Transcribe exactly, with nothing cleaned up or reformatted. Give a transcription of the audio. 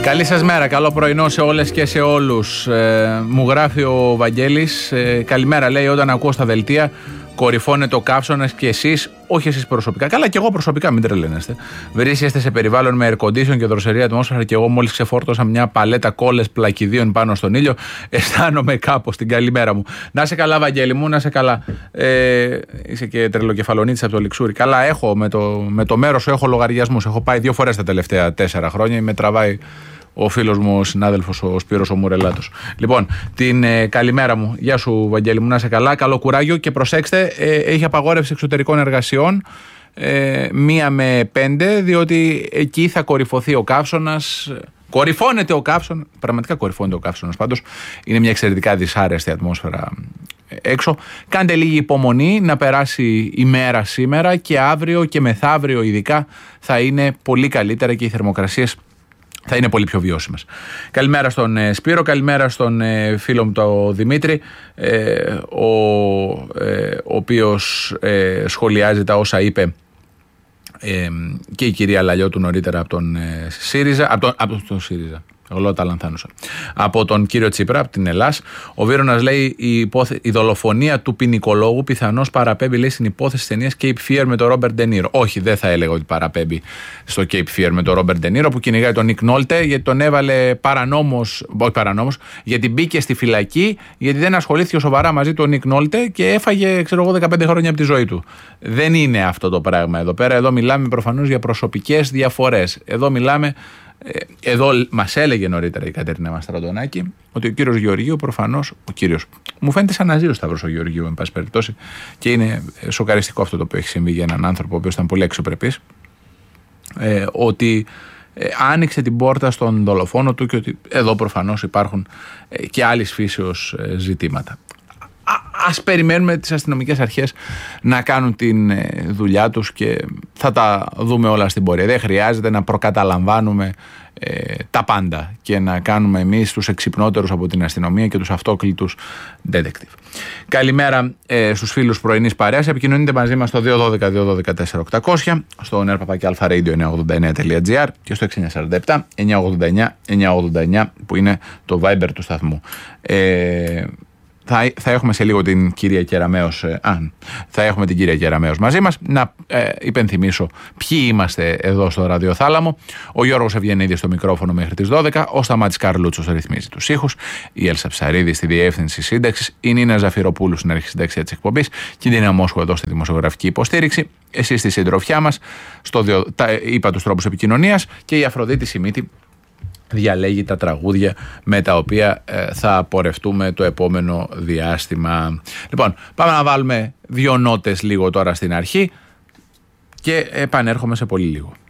Καλή σας μέρα, καλό πρωινό σε όλες και σε όλους. Ε, μου γράφει ο Βαγγέλης, ε, καλημέρα λέει, όταν ακούω στα δελτία κορυφώνεται ο καύσωνας και εσείς, όχι εσείς προσωπικά. Καλά, και εγώ προσωπικά, μην τρελαίνεστε. Βρίσκεστε σε περιβάλλον με air condition και δροσερή ατμόσφαιρα και εγώ μόλις ξεφόρτωσα μια παλέτα κόλλες πλακιδίων πάνω στον ήλιο. Αισθάνομαι κάπως την καλημέρα μου. Να σε καλά, Βαγγέλη μου, να σε καλά. Ε, είσαι και τρελοκεφαλονίτης από το Λιξούρι. Καλά, έχω με το, με το μέρος σου έχω λογαριασμούς. Έχω πάει δύο φορές τα τελευταία τέσσερα χρόνια. Με τραβάει ο φίλος μου, ο συνάδελφος, ο Σπύρος ο Μουρελάτος. Λοιπόν, την ε, καλημέρα μου. Γεια σου, Βαγγέλη μου, να είσαι καλά. Καλό κουράγιο και προσέξτε, ε, έχει απαγόρευση εξωτερικών εργασιών ε, μία με πέντε, διότι εκεί θα κορυφωθεί ο καύσωνας. Κορυφώνεται ο καύσωνας. Πραγματικά κορυφώνεται ο καύσωνας. Πάντως, είναι μια εξαιρετικά δυσάρεστη ατμόσφαιρα έξω. Κάντε λίγη υπομονή να περάσει η μέρα σήμερα και αύριο και μεθαύριο ειδικά θα είναι πολύ καλύτερα και οι θερμοκρασίες θα είναι πολύ πιο βιώσιμες. Καλημέρα στον ε, Σπύρο, καλημέρα στον ε, φίλο μου τον Δημήτρη, ε, ο, ε, ο οποίος ε, σχολιάζει τα όσα είπε ε, και η κυρία Λαλιώτου νωρίτερα από τον ε, ΣΥΡΙΖΑ, από τον, από τον ΣΥΡΙΖΑ. Εγώ τα λανθάνουσα. Από τον κύριο Τσίπρα, από την Ελλάς. Ο Βίρονας λέει: η, υπόθε... η δολοφονία του ποινικολόγου πιθανώς παραπέμπει, λέει, στην υπόθεση της ταινίας Cape Fear με τον Ρόμπερτ Ντενίρο. Όχι, δεν θα έλεγα ότι παραπέμπει στο Cape Fear με τον Ρόμπερτ Ντενίρο που κυνηγάει τον Νικ Νόλτε, γιατί τον έβαλε παρανόμος, όχι παρανόμος, γιατί μπήκε στη φυλακή, γιατί δεν ασχολήθηκε σοβαρά μαζί του ο Νικ Νόλτε και έφαγε, ξέρω εγώ, δεκαπέντε χρόνια από τη ζωή του. Δεν είναι αυτό το πράγμα εδώ πέρα. Εδώ μιλάμε προφανώς για προσωπικές διαφορές. Εδώ μιλάμε. Εδώ μας έλεγε νωρίτερα η Κατερίνα Μαστρατονάκη ότι ο κύριος Γεωργίου προφανώς, ο κύριος, μου φαίνεται σαν να ζει ο Σταύρος ο Γεωργίου εν πάση περιπτώσει, και είναι σοκαριστικό αυτό το οποίο έχει συμβεί για έναν άνθρωπο ο οποίος ήταν πολύ αξιοπρεπής, ε, ότι ε, άνοιξε την πόρτα στον δολοφόνο του και ότι εδώ προφανώς υπάρχουν ε, και άλλης φύσεως ε, ζητήματα. Ας περιμένουμε τις αστυνομικές αρχές να κάνουν την δουλειά τους και θα τα δούμε όλα στην πορεία. Δεν χρειάζεται να προκαταλαμβάνουμε ε, τα πάντα και να κάνουμε εμείς τους εξυπνότερους από την αστυνομία και τους αυτόκλητους detective. Καλημέρα ε, στους φίλους πρωινής παρέας. Επικοινωνείτε μαζί μας στο δύο ένα δύο δύο ένα δύο τέσσερα οκτώ μηδέν μηδέν, στο nerpapakialfaradio εννιά ογδόντα εννιά τελεία τζι άρ και στο έξι εννιά τέσσερα επτά εννιά ογδόντα εννιά εννιά ογδόντα εννιά που είναι το Viber του σταθμού. Ε, Θα, θα έχουμε σε λίγο την κυρία Κεραμέως, ε, α, θα έχουμε την κυρία Κεραμέως μαζί μας. Να ε, υπενθυμίσω ποιοι είμαστε εδώ στο ραδιοθάλαμο. Ο Γιώργος Ευγενίδης στο μικρόφωνο μέχρι τις δώδεκα, ο Σταμάτης Καρλούτσος ρυθμίζει τους ήχους, η Έλσα Ψαρίδη στη διεύθυνση σύνταξης, η Νίνα Ζαφυροπούλου στην αρχή συνταξία της εκπομπής και η Ντίνα Μόσχου εδώ στη δημοσιογραφική υποστήριξη. Εσείς στη συντροφιά μας, στο διο, τα, είπα τους τρόπους επικοινωνίας, και η Αφροδίτη Σιμίτη διαλέγει τα τραγούδια με τα οποία ε, θα πορευτούμε το επόμενο διάστημα. Λοιπόν, πάμε να βάλουμε δύο νότες λίγο τώρα στην αρχή και επανέρχομαι σε πολύ λίγο.